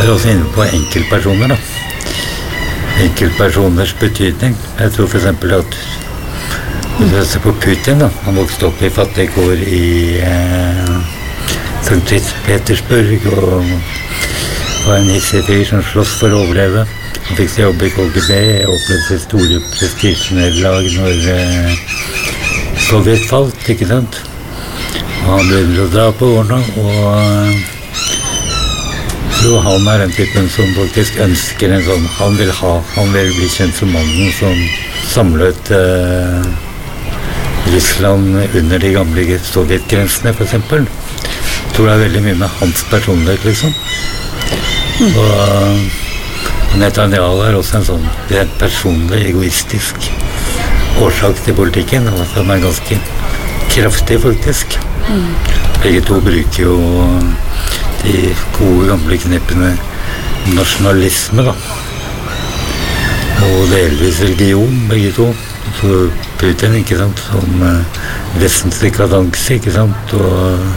også inne på enkeltpersoner da. Enkeltpersoners betydning. Jeg tror for eksempel at du ser på Putin da. Han vokste opp i fattige kår i St. Petersburg og var en hissig fyr som slåss for å overleve. Han fikk seg jobb i KGB, opplevde store prestisjenederlag når Sovjet falt, ikke sant? Og han begynner å dra på årene, og så han den typen som faktisk ønsker en sånn, han vil bli kjent som mannen som samlet Russland under de gamle sovjetgrensene, for eksempel. Jeg tror det veldig mye med hans personlighet, liksom. Og Netanyahu også en sånn rett personlig, egoistisk årsak til politikken, og som ganske kraftig, faktisk. Begge to bruker jo de gode gamle kneppene nasjonalisme da. Og delvis religion, begge to. Så Putin, ikke sant, som vestens dekadanse, ikke sant, og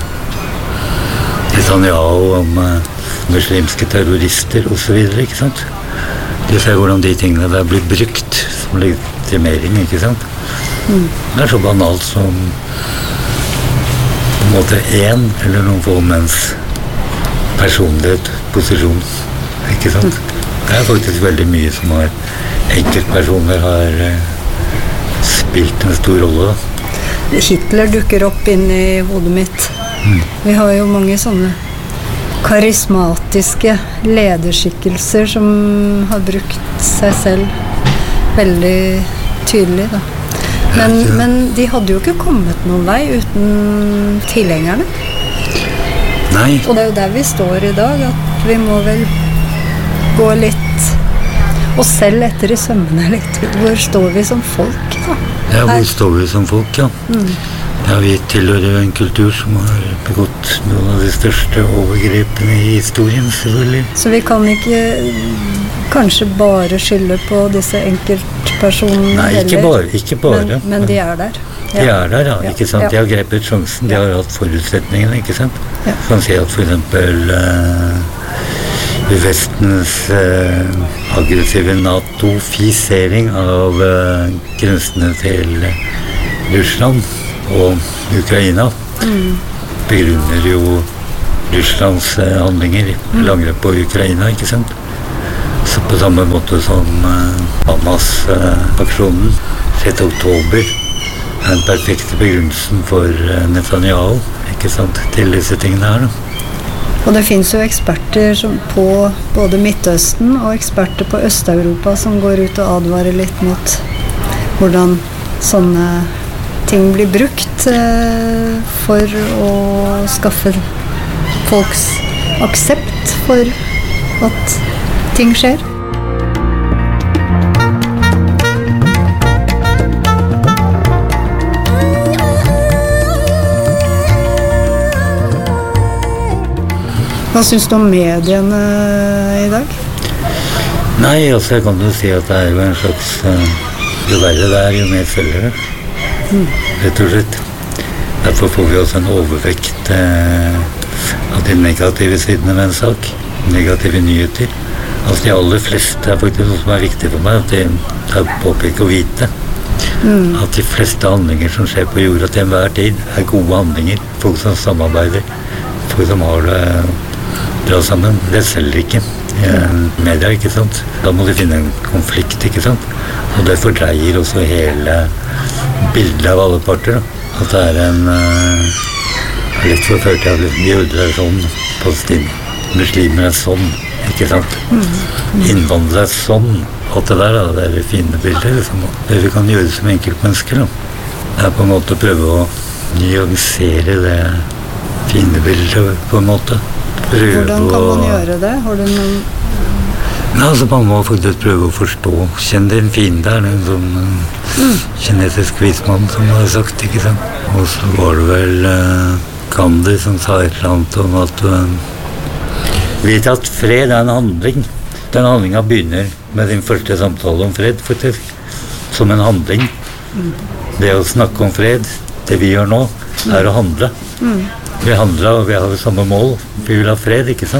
Netanyahu om muslimske terrorister og så videre, ikke sant. Du ser hvordan de tingene der blir brukt som legitimering, ikke sant. Det så banalt som på en måte en eller noen få menns personlighet, posisjon, ikke sant? Det faktisk veldig mye som enkeltpersoner har spilt en stor rolle. Hitler dukker opp inn i hodet mitt. Vi har jo mange sånne karismatiske lederskikkelser som har brukt seg selv veldig tydelig da. Men de hadde jo ikke kommet noen vei uten tilhengerne. Nei. Og det jo der vi står i dag, at vi må vel gå litt oss selv etter i sømmene litt. Hvor står vi som folk da? Ja, hvor står vi som folk, ja. Ja, vi tilhører jo en kultur som har begått noen av de største overgrepene i historien, selvfølgelig. Så vi kan ikke kanskje bare skylde på disse enkeltpersonene? Nei, ikke bare. Men de der? De der, ja, ikke sant? De har grepet sjansen, de har hatt forutsetningene, ikke sant? Kan si at for eksempel Vestens aggressive NATO-fisering av grensene til Russland og Ukraina begrunner jo Russlands handlinger, angrep på Ukraina, ikke sant? Så på samme måte som Hamas-aksjonen 6. oktober den perfekte begrunnelsen for Netanyahu, ikke sant, til disse tingene her. Og det finnes jo eksperter på både Midtøsten og eksperter på Øst-Europa som går ut og advarer litt mot hvordan sånne ting blir brukt for å skaffe folks aksept for at ting skjer. Hva synes du om mediene i dag? Nei, altså jeg kan jo si at det jo en slags jo verre det jo mer følgere. Rett og slett. Derfor får vi også en overvekt av de negative sidene med en sak. Negative nyheter. Altså de aller fleste faktisk noe som viktig for meg, at det påpeker å vite. At de fleste handlinger som skjer på jorda til enhver tid gode handlinger. Folk som samarbeider. Folk som har det bra sammen. Det selger ikke media, ikke sant? Da må de finne en konflikt, ikke sant? Og det fordreier også hele bildet av alle parter. At det en litt forført av jøder sånn, muslimer sånn, ikke sant? Innvandrere sånn. Alt det der, det det fine bildet, liksom. Det vi kan gjøre som enkeltmennesker, da. Det på en måte å prøve å nyansere det fine bildet, på en måte. Hvordan kan man gjøre det? Har du noen... Nei, altså man må faktisk prøve å forstå. Kjenn din fiende, det en sånn kinetisk vismann som har sagt, ikke sant? Og så var det vel Gandhi som sa et eller annet om at vet at fred en handling. Den handlingen begynner med din første samtale om fred, faktisk. Som en handling. Det å snakke om fred, det vi gjør nå, å handle. Vi handler, og vi har samme mål. Vi vil ha fred, ikke sant?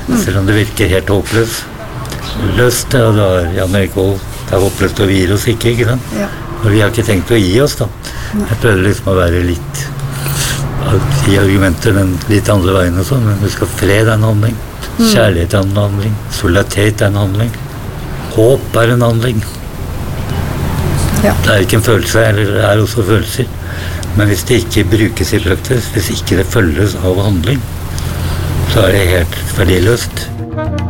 selv om det virker helt håpløst. Løst, ja, det er Jan Erik Vold. Det er håpløst å gi oss ikke sant? Ja. Og vi har ikke tenkt å gi oss da. Jeg prøvde liksom å være litt i argumenter den litt andre veien og sånn, men husk at fred er en handling. Kjærlighet er en handling. Solidaritet er en handling. Håp er en handling. Ja. Det er ikke en følelse, eller det er også følelser. Men hvis det ikke brukes i praksis, hvis ikke det følges av handling, så er det helt verdiløst.